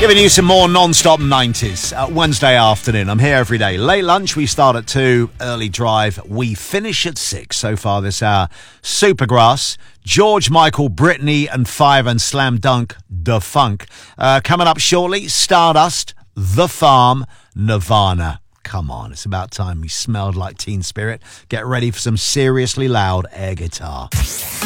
Giving you some more non-stop 90s Wednesday afternoon. I'm here every day. Late lunch, we start at 2. Early drive, we finish at 6. So far this hour, Supergrass, George Michael, Britney and Five and Slam Dunk, Da Funk. Coming up shortly, Stardust, The Farm, Nirvana. Come on, it's about time we smelled like Teen Spirit. Get ready for some seriously loud air guitar.